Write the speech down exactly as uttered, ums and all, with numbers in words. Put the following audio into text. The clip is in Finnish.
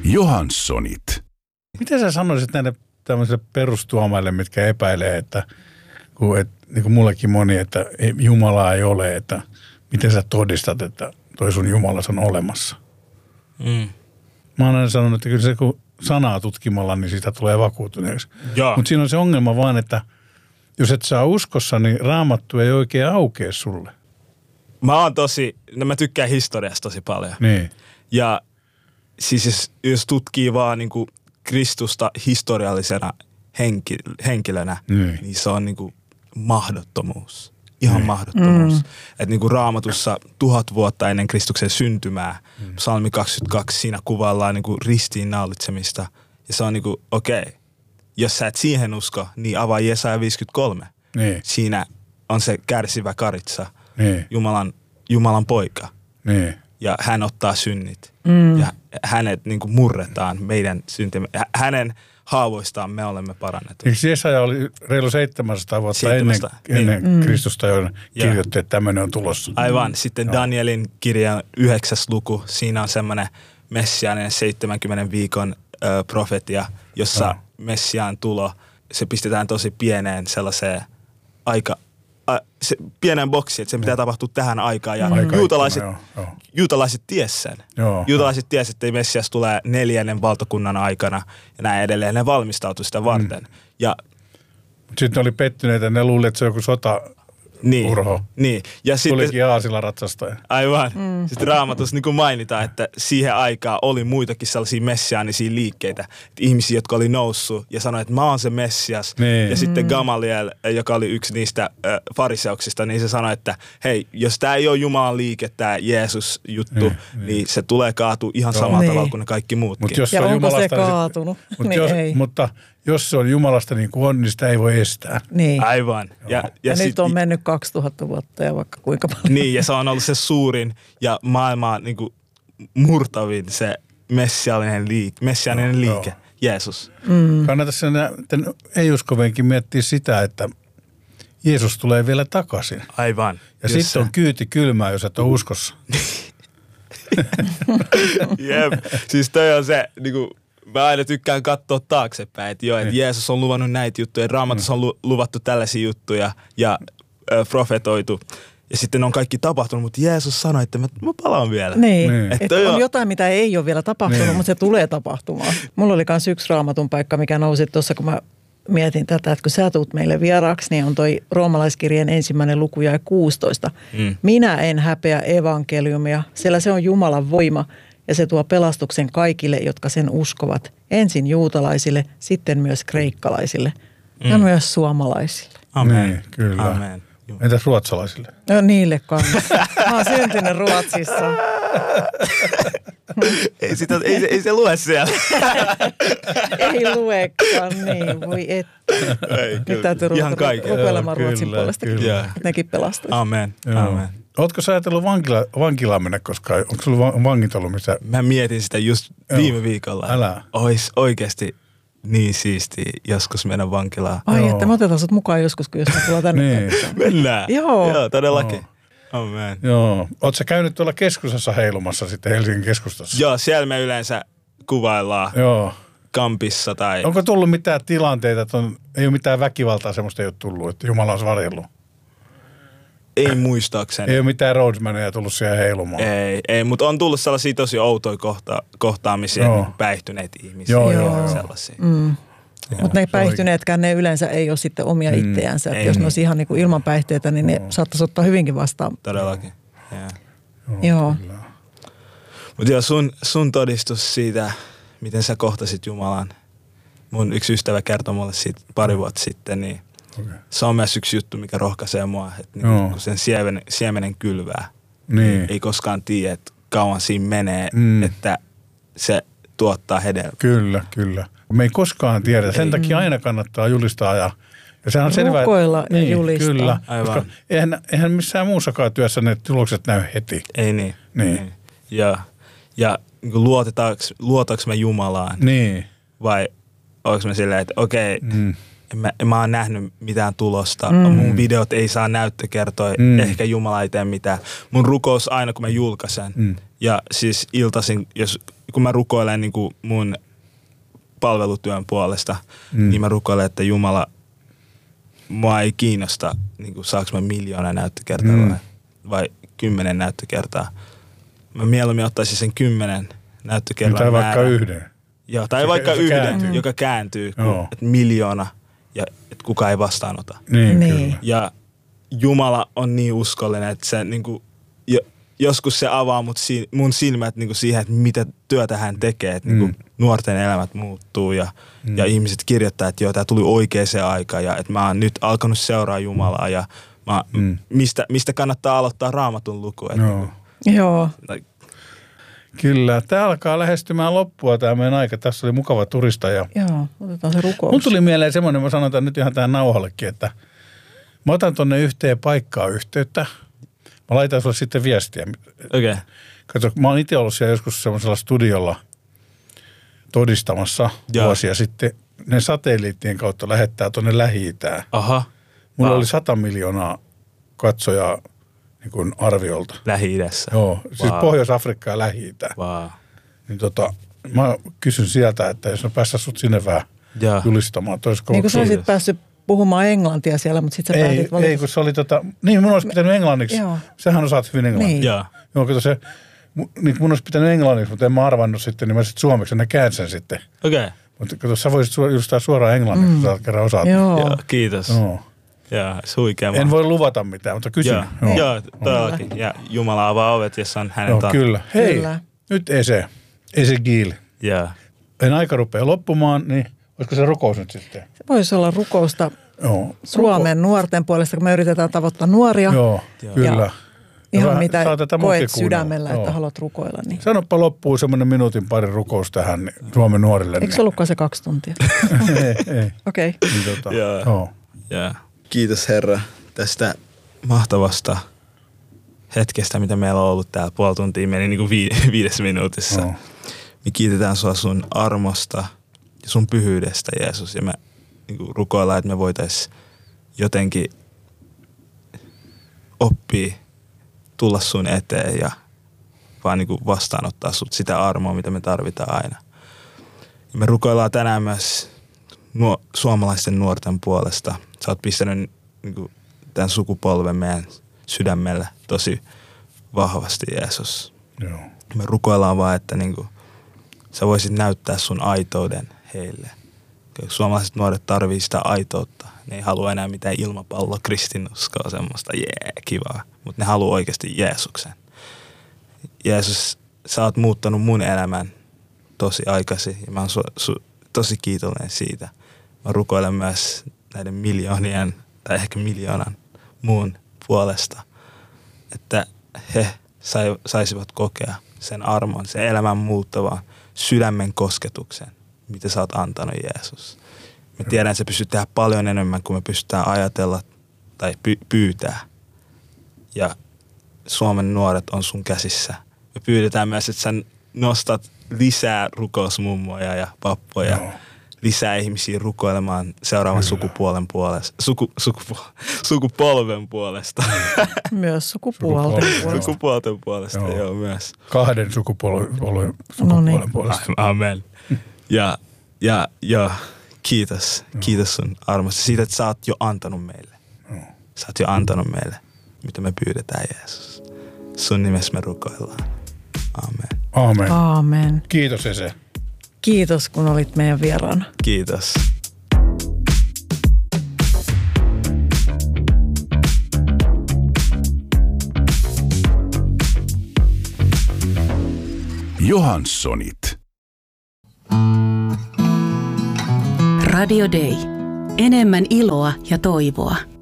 Johanssonit. Miten sä sanoisit näille tämmöisille perustuomaille, mitkä epäilee, että kun, et, niin kuin mullekin moni, että Jumalaa ei ole, että miten sä todistat, että toi sun Jumalas on olemassa? Mm. Mä oon aina sanonut, että kyllä se kun sanaa tutkimalla, niin siitä tulee vakuutuneeksi. Mutta siinä on se ongelma vaan, että jos et saa uskossa, niin Raamattu ei oikein aukea sulle. Mä oon tosi, no mä tykkään historiasta tosi paljon. Niin. Ja siis jos, jos tutkii vaan niin kuin Kristusta historiallisena henki, henkilönä, niin. niin se on niin kuin mahdottomuus. Ihan niin. mahdottomuus. Mm. Että niin kuin Raamatussa tuhat vuotta ennen Kristuksen syntymää, mm. psalmi kaksikymmentäkaksi, siinä kuvaillaan niin kuin ristiinnaulitsemista. Ja se on niin kuin, okei, okay, jos sä et siihen usko, niin avaa Jesaja viisikymmentäkolme. Niin. Siinä on se kärsivä karitsa, niin. Jumalan, Jumalan poika. Niin. Ja hän ottaa synnit. Mm. Ja hänet niin kuin murretaan meidän syntimme. Hänen haavoistaan me olemme parannettu. Eikö Jesaja oli reilu seitsemänsataa vuotta seitsemästä ennen, ennen niin. Kristusta, johon kirjoitti, että tämmöinen on tulossa. Aivan. Sitten no. Danielin kirjan yhdeksäs luku. Siinä on semmoinen messiaaninen seitsemänkymmenen viikon ö, profetia, jossa no. Messiaan tulo, se pistetään tosi pieneen sellaiseen aika, a, se, pieneen boksiin, että se pitää tapahtua tähän aikaan. Ja mm. juutalaiset, joo, joo. juutalaiset ties sen. Joo, juutalaiset jo. ties, että Messias tulee neljännen valtakunnan aikana ja näin edelleen. Ne valmistautuu sitä varten. Mm. Ja sitten oli pettyneitä, ne luulivat, että se on joku sota. Niin, urho. niin. Ja tulikin sitten, aasilla ratsastaja. Aivan. Mm. Sitten Raamatussa niin kuin mainitaan, että siihen aikaan oli muitakin sellaisia messiaanisia liikkeitä. Että ihmisiä, jotka oli noussut ja sanoi, että mä oon se Messias. Niin. Ja mm. sitten Gamaliel, joka oli yksi niistä äh, fariseuksista, niin se sanoi, että hei, jos tää ei ole Jumalan liike, tää Jeesus-juttu, niin, niin. niin se tulee kaatua ihan Joo. samalla niin. tavalla kuin ne kaikki muutkin. Mut jos ja on onko se kaatunut? Niin, mutta, jos, ei. mutta jos se on Jumalasta niin kuin on, niin sitä ei voi estää. Niin. Aivan. Ja, ja, ja sit, nyt on mennyt kaksituhatta vuotta ja vaikka kuinka paljon. Niin, ja se on ollut se suurin ja maailmaa niin kuin murtavin se messiaaninen liike, messiaaninen no, liike no. Jeesus. Mm. Kannattaisi ei-uskovenkin miettiä sitä, että Jeesus tulee vielä takaisin. Aivan. Ja sitten on kyyti kylmää, jos et ole uskossa. Jep. Siis toi on se, niin kuin, mä aina tykkään katsoa taaksepäin, että joo, että Jeesus on luvannut näitä juttuja, Raamatussa on lu- luvattu tällaisia juttuja ja ö, profetoitu. Ja sitten on kaikki tapahtunut, mutta Jeesus sanoi, että mä, mä palaan vielä. Niin, niin. Että on jo jotain, mitä ei ole vielä tapahtunut, niin. mutta se tulee tapahtumaan. Mulla oli myös yksi Raamatun paikka, mikä nousi tuossa, kun mä mietin tätä, että kun sä tuut meille vieraaksi, niin on toi roomalaiskirjeen ensimmäinen luku ja kuusitoista. Mm. Minä en häpeä evankeliumia, sillä se on Jumalan voima ja se tuo pelastuksen kaikille, jotka sen uskovat. Ensin juutalaisille, sitten myös kreikkalaisille mm. ja myös suomalaisille. Amen. Niin, kyllä. Amen. Entäs ruotsalaisille? No niille kanssa. Mä oon syntynyt Ruotsissa. ei, sitä, ei, se, ei se lue siellä. ei luekaan, niin voi että. Ei, Nyt täytyy ruveta rukoilemaan Ruotsin puolestakin. Nekin pelastuu. Amen. Amen. Ootko sä ajatellut vankila, vankilaan mennä koskaan? Onko sulla vangit ollut missä? Mä mietin sitä just Joo. viime viikolla. Älä. Ois oikeasti niin siistiä joskus mennä vankilaan. Ai, Joo. että me otetaan sut mukaan joskus, kun jos me tullaan tänne. niin. Mennään. Joo. Joo, todellakin. Amen. Joo. Oot sä käynyt tuolla keskustassa heilumassa sitten Helsingin keskustassa? Joo, siellä me yleensä kuvaillaan. Joo. Kampissa tai... Onko tullut mitään tilanteita, että on, ei ole mitään väkivaltaa, semmoista ei ole tullut, että Jumala on varjellut? Ei muistaakseni. Ei ole mitään roadsmaneja tullut siihen heilumaan. Ei, ei, mutta on tullut sellaisia tosi outoja kohta, kohtaamisia, niin päihtyneitä ihmisiä. Joo, joo. Sellaisia. Mm. Mutta ne päihtyneetkään, ne yleensä ei ole sitten omia mm. itseänsä. Että jos ne olisi ihan niin kuin ilman päihteitä, niin ne no. saattaisi ottaa hyvinkin vastaan. Todellakin. Yeah. Joo. Mutta joo, sun, sun todistus siitä, miten sä kohtasit Jumalan. Mun yksi ystävä kertoi mulle siitä pari vuotta sitten, niin okay. se on myös yksi juttu, mikä rohkaisee mua. Että niin, kun sen siemenen, siemenen kylvää, niin. ei koskaan tiedä, että kauan siinä menee, mm. että se tuottaa hedelmää. Kyllä, kyllä. Me ei koskaan tiedä. Sen ei. takia aina kannattaa julistaa ja, ja sehän on selvä. Rukoilla ja niin, julistaa. Kyllä, koska eihän, eihän missään muussakaan työssä ne tulokset näy heti. Ei niin. Niin. niin. Ja, ja niin luotetaanko, luotaanko me Jumalaan? Niin. Vai onko me silleen, että okei, okay, mm. en, mä, en mä oon nähnyt mitään tulosta. Mm. Mun videot ei saa näyttökertoa. Mm. Ehkä Jumala ei tee mitään. Mun rukous aina, kun mä julkaisen. Mm. Ja siis iltaisin, jos kun mä rukoilen niin kuin mun palvelutyön puolesta, mm. niin mä rukoilen, että Jumala, mua ei kiinnosta, niin kuin saaks mä miljoona näyttökertaa mm. vai, vai kymmenen näyttökertaa. Mä mieluummin ottaisin sen kymmenen näyttökertaa tai määrän. vaikka yhden. Joo, tai se, vaikka yhden, kääntyy. joka kääntyy, kun, että miljoona ja että kukaan ei vastaanota. Niin, niin. kyllä. Ja Jumala on niin uskollinen, että se niin kuin, jo, joskus se avaa mut si, mun silmät niin kuin siihen, että mitä työtä hän tekee. Että mm. niin kuin nuorten elämät muuttuu ja, mm. ja ihmiset kirjoittaa, että joo, tämä tuli oikeaan aikaan ja että mä oon nyt alkanut seuraa Jumalaa ja mä, mm. mistä, mistä kannattaa aloittaa Raamatun luku. Että no. niin kuin, joo. Like, Kyllä, tämä alkaa lähestymään loppua tämä meidän aika. Tässä oli mukava turista. Ja joo, otetaan se rukous. mun tuli mieleen semmoinen, mä sanon tämän nyt ihan tähän nauhallekin, että mä otan tonne yhteen paikkaan yhteyttä. Mä laitan sulle sitten viestiä. Okei. Okay. Kato, mä oon itse ollut siellä joskus semmoisella studiolla todistamassa ja. vuosia sitten. Ne satelliittien kautta lähettää tuonne Lähi-Itään. Aha. Mulla wow. oli sata miljoonaa katsojaa niin kuin arviolta. Lähi-idässä. Joo, wow. siis Pohjois-Afrikka ja Lähi-Itä. Wow. Niin tota, mä kysyn sieltä, että jos mä päästä sut sinne vähän ja. julistamaan. Niin kuin sä olisit päässyt puhumaan englantia siellä, mutta sitten sä ei, päätit valita. Ei, kun se oli tota, niin mun olisi pitänyt englanniksi. Joo. Sähän osaat hyvin englantia. Niin. Joo. Joo, kato se, niin mun olisi pitänyt englanniksi, mutta en mä arvannut sitten, niin mä sitten suomeksi ja ne käänsin sitten. Okei. Okay. Mutta kato, sä voisit julistaa suoraan englanniksi, mm. kun sä kerran osaat. Joo. Joo, kiitos. Joo. Joo, huikea. En voi luvata mitään, mutta kysyn. Joo, Joo. Joo todellakin. Ja Jumala avaa ovet, jos on hänen Joo, tahto. kyllä. Hei, Kyllä. nyt Ese, Ese Giil. Joo. En aika rupea loppumaan, niin olisiko se rukous nyt sitten? Se voisi olla rukousta Joo. Suomen nuorten puolesta, kun me yritetään tavoittaa nuoria. Joo, kyllä. Ja ihan Vähän mitä koet sydämellä, Joo. että haluat rukoilla. Niin. Sanoppa loppuun semmoinen minuutin pari rukous tähän niin Suomen nuorille. Eikö se ollutkaan se kaksi tuntia? ei, ei. Okei. Okay. Niin, tota, Joo. joo. Joo. Kiitos Herra tästä mahtavasta hetkestä, mitä meillä on ollut täällä. Puoli tuntia meni niin kuin vi- viidessä minuutissa. Joo. Me kiitetään sua sun armosta ja sun pyhyydestä, Jeesus. Ja me niin kuin rukoillaan, että me voitaisiin jotenkin oppia tulla sun eteen ja vaan niin kuin vastaanottaa sut sitä armoa, mitä me tarvitaan aina. Ja me rukoillaan tänään myös nuo, suomalaisten nuorten puolesta. Sä oot pistänyt niin kuin tämän sukupolven meidän sydämelle tosi vahvasti, Jeesus. Joo. Me rukoillaan vaan, että niin kuin sä voisit näyttää sun aitouden heille. Suomalaiset nuoret tarvii sitä aitoutta. Ne ei halua enää mitään ilmapalloa, kristinuskoa, semmoista jee, yeah, kivaa. Mutta ne haluaa oikeasti Jeesuksen. Jeesus, sä oot muuttanut mun elämän tosi aikaisin ja mä oon su, su, tosi kiitollinen siitä. Mä rukoilen myös näiden miljoonien tai ehkä miljoonan muun puolesta, että he sai, saisivat kokea sen armon, sen elämän muuttavan sydämen kosketuksen, mitä sä oot antanut, Jeesus. Me tiedän, että sä pystyt tehdä paljon enemmän kuin me pystytään ajatella tai py- pyytää. Ja Suomen nuoret on sun käsissä. Me pyydetään myös, että sä nostat lisää rukousmummoja ja pappoja. Joo. Lisää ihmisiä rukoilemaan seuraavan Kyllä. sukupuolen puolesta. Suku, sukupu, sukupolven puolesta. Myös sukupuolten puolesta. Sukupuolten puolesta, joo, joo myös. Kahden sukupolven, sukupuolen no niin. puolesta. Amen. Ja, ja, ja kiitos. Joo. Kiitos sun armosta. Siitä, että sä oot jo antanut meille. Joo. Sä oot jo antanut meille, mitä me pyydetään, Jeesus. Sun nimessä me rukoillaan. Amen. Amen. Amen. Kiitos, Ese. Kiitos, kun olit meidän vieraana. Kiitos. Johanssonit. Radio Day. Enemmän iloa ja toivoa.